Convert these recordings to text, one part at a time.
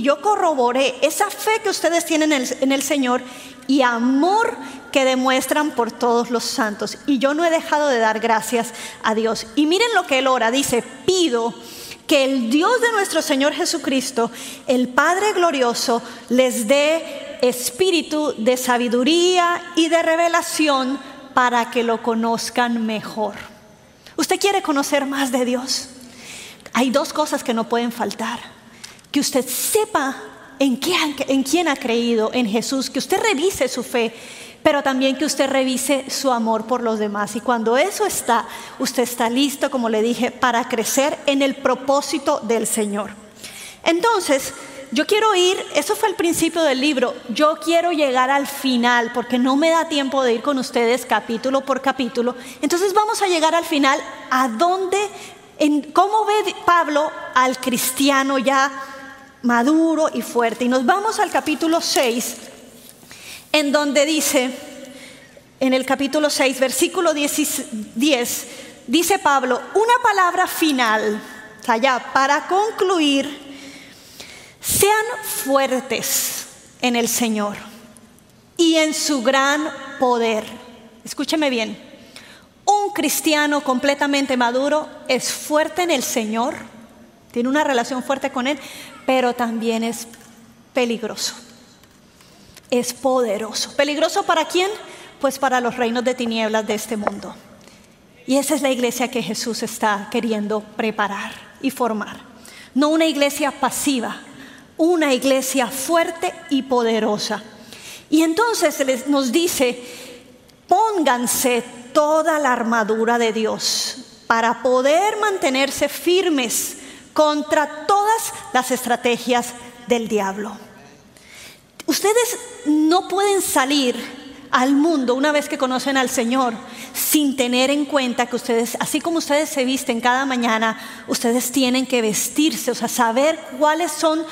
y yo corroboré esa fe que ustedes tienen en el Señor y amor que demuestran por todos los santos. Y yo no he dejado de dar gracias a Dios. Y miren lo que él ora, dice: pido que el Dios de nuestro Señor Jesucristo, el Padre glorioso, les dé espíritu de sabiduría y de revelación para que lo conozcan mejor. ¿Usted quiere conocer más de Dios? Hay dos cosas que no pueden faltar: que usted sepa en quién ha creído, en Jesús, que usted revise su fe, pero también que usted revise su amor por los demás. Y cuando eso está, usted está listo, como le dije, para crecer en el propósito del Señor. Entonces, yo quiero eso fue el principio del libro. Yo quiero llegar al final porque no me da tiempo de ir con ustedes capítulo por capítulo. Entonces vamos a llegar al final, cómo ve Pablo al cristiano ya maduro y fuerte. Y nos vamos al capítulo 6, en donde dice, en el capítulo 6, versículo 10, dice Pablo, una palabra final, o sea, ya para concluir: sean fuertes en el Señor y en su gran poder. Escúcheme bien, un cristiano completamente maduro es fuerte en el Señor, tiene una relación fuerte con Él, pero también es peligroso, es poderoso. ¿Peligroso para quién? Pues para los reinos de tinieblas de este mundo. Y esa es la iglesia que Jesús está queriendo preparar y formar. No una iglesia pasiva, una iglesia fuerte y poderosa. Y entonces nos dice: pónganse toda la armadura de Dios para poder mantenerse firmes contra todas las estrategias del diablo. Ustedes no pueden salir al mundo una vez que conocen al Señor sin tener en cuenta que ustedes, así como ustedes se visten cada mañana, ustedes tienen que vestirse, o sea, saber cuáles son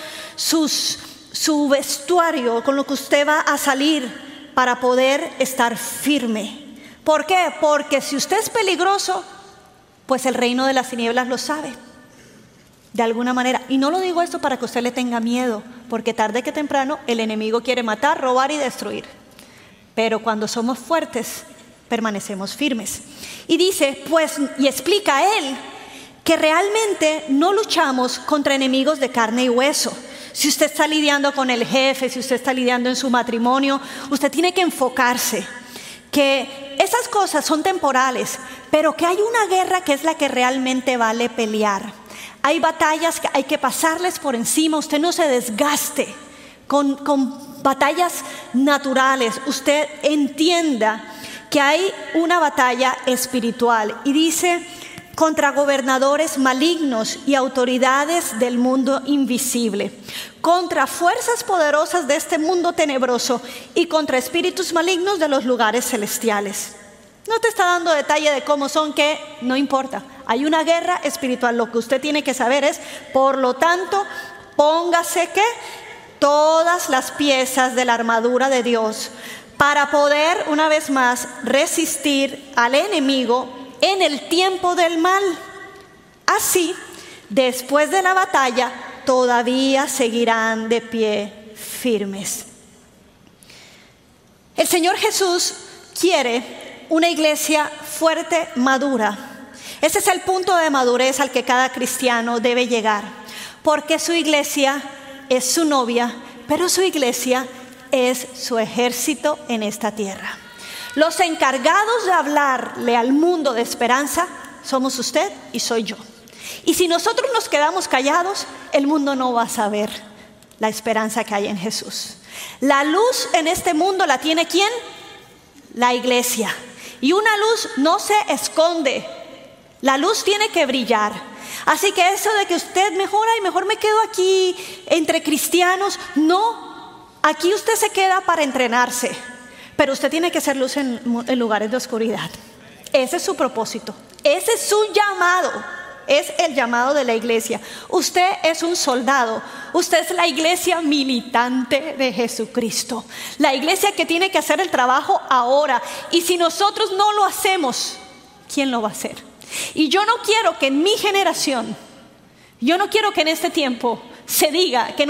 su vestuario con lo que usted va a salir para poder estar firme. ¿Por qué? Porque si usted es peligroso, pues el reino de las tinieblas lo sabe, de alguna manera. Y no lo digo esto para que usted le tenga miedo, porque tarde que temprano el enemigo quiere matar, robar y destruir. Pero cuando somos fuertes, permanecemos firmes. Y dice, y explica él, que realmente no luchamos contra enemigos de carne y hueso. Si usted está lidiando con el jefe, si usted está lidiando en su matrimonio, usted tiene que enfocarse que esas cosas son temporales, pero que hay una guerra que es la que realmente vale pelear. Hay batallas que hay que pasarles por encima. Usted no se desgaste con batallas naturales. Usted entienda que hay una batalla espiritual. Y dice, contra gobernadores malignos y autoridades del mundo invisible, contra fuerzas poderosas de este mundo tenebroso y contra espíritus malignos de los lugares celestiales. No te está dando detalle de cómo son, que no importa. Hay una guerra espiritual. Lo que usted tiene que saber es, por lo tanto, póngase todas las piezas de la armadura de Dios para poder, una vez más, resistir al enemigo en el tiempo del mal. Así, después de la batalla, todavía seguirán de pie firmes. El Señor Jesús quiere una iglesia fuerte, madura. Ese es el punto de madurez al que cada cristiano debe llegar, porque su iglesia es su novia, pero su iglesia es su ejército en esta tierra. Los encargados de hablarle al mundo de esperanza somos usted y soy yo. Y si nosotros nos quedamos callados, el mundo no va a saber la esperanza que hay en Jesús. La luz en este mundo la tiene ¿quién? La iglesia. Y una luz no se esconde. La luz tiene que brillar. Así que eso de que usted mejor me quedo aquí entre cristianos, no. Aquí usted se queda para entrenarse, pero usted tiene que ser luz en lugares de oscuridad. Ese es su propósito, ese es su llamado, es el llamado de la iglesia. Usted es un soldado, usted es la iglesia militante de Jesucristo, la iglesia que tiene que hacer el trabajo ahora. Y si nosotros no lo hacemos, ¿quién lo va a hacer? Y yo no quiero que en mi generación, yo no quiero que en este tiempo se diga que